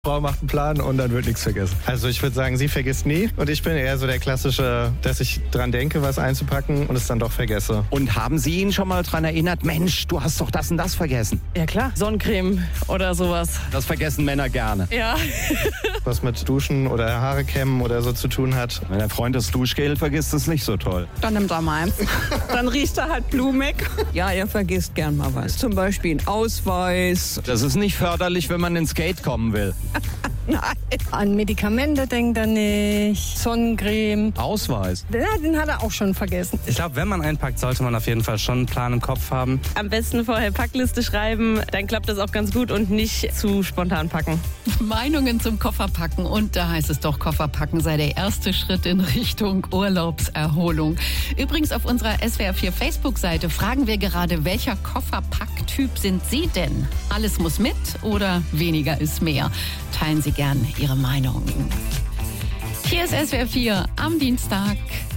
Frau macht einen Plan und dann wird nichts vergessen. Also ich würde sagen, sie vergisst nie und ich bin eher so der klassische, dass ich dran denke, was einzupacken und es dann doch vergesse. Und haben Sie ihn schon mal dran erinnert, Mensch, du hast doch das und das vergessen? Ja klar, Sonnencreme oder sowas. Das vergessen Männer gerne. Ja. Was mit Duschen oder Haare kämmen oder so zu tun hat. Wenn der Freund das Duschgel vergisst, ist nicht so toll. Dann nimmt er meins. Dann riecht er halt blumig. Ja, er vergisst gern mal was. Zum Beispiel einen Ausweis. Das ist nicht förderlich, wenn man ins Skate kommen will. Nein. An Medikamente denkt er nicht. Sonnencreme. Ausweis. Den hat er auch schon vergessen. Ich glaube, wenn man einpackt, sollte man auf jeden Fall schon einen Plan im Kopf haben. Am besten vorher Packliste schreiben, dann klappt das auch ganz gut und nicht zu spontan packen. Meinungen zum Kofferpacken und da heißt es doch, Kofferpacken sei der erste Schritt in Richtung Urlaubserholung. Übrigens auf unserer SWR4 Facebook-Seite fragen wir gerade, welcher Kofferpacktyp sind Sie denn? Alles muss mit oder weniger ist mehr? Teilen Sie gern Ihre Meinung. Hier ist SWR4 am Dienstag.